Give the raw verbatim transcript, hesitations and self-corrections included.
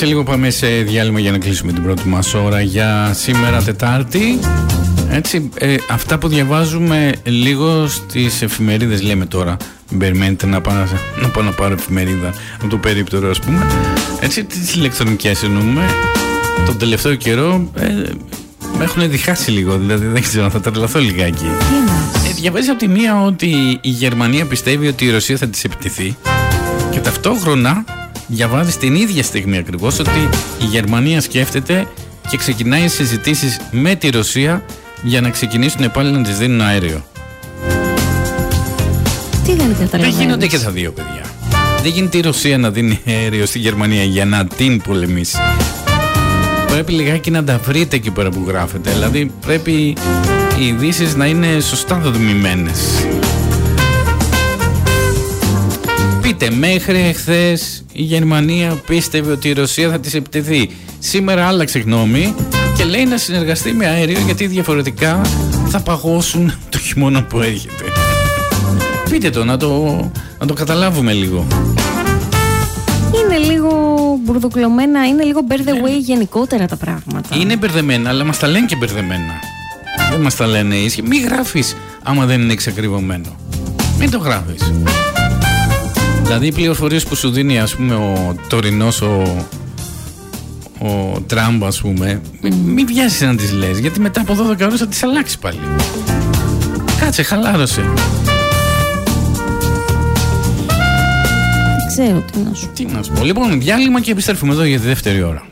Σε λίγο πάμε σε διάλειμμα για να κλείσουμε την πρώτη μας ώρα για σήμερα Τετάρτη. Έτσι, ε, αυτά που διαβάζουμε λίγο στις εφημερίδες λέμε τώρα. Μην περιμένετε να πάω να, πάω να πάρω εφημερίδα από το περίπτερο, ας πούμε. Έτσι, τις ηλεκτρονικές εννοούμε. Τον τελευταίο καιρό ε, με έχουν διχάσει λίγο, δηλαδή δεν ξέρω, θα τρελαθώ λιγάκι. Ε, διαβάζει από τη μία ότι η Γερμανία πιστεύει ότι η Ρωσία θα της επιτεθεί και ταυτόχρονα διαβάζει την ίδια στιγμή ακριβώς ότι η Γερμανία σκέφτεται και ξεκινάει συζητήσεις με τη Ρωσία για να ξεκινήσουν πάλι να της δίνουν αέριο. Τι δεν καταλαβαίνεις? Δεν γίνονται και τα δύο, παιδιά. Δεν γίνεται η Ρωσία να δίνει αέριο στη Γερμανία για να την πολεμήσει. Πρέπει λιγάκι να τα βρείτε εκεί πέρα που γράφετε. Δηλαδή πρέπει οι ειδήσεις να είναι σωστά δομημένες. Πείτε, μέχρι εχθές η Γερμανία πίστευε ότι η Ρωσία θα της επιτεθεί. Σήμερα άλλαξε γνώμη και λέει να συνεργαστεί με αέριο γιατί διαφορετικά θα παγώσουν το χειμώνα που έρχεται. Πείτε το, να το, να το καταλάβουμε λίγο. Είναι λίγο μπουρδοκλωμένα, είναι λίγο bear the way γενικότερα τα πράγματα. Είναι μπερδεμένα, αλλά μας τα λένε και μπερδεμένα. Δεν μας τα λένε ίσια. Μην γράφεις άμα δεν είναι εξακριβωμένο. Μην το γράφεις. Δηλαδή οι πληροφορίες που σου δίνει, ας πούμε, ο τωρινός, ο, ο Τραμπ, ας πούμε, μην μη βιάζεις να τις λες, γιατί μετά από δώδεκα ώρες θα τις αλλάξει πάλι. Κάτσε, χαλάρωσε. Δεν ξέρω τι να σου Τι να σου πω. Λοιπόν, διάλειμμα και επιστρέφουμε εδώ για τη δεύτερη ώρα.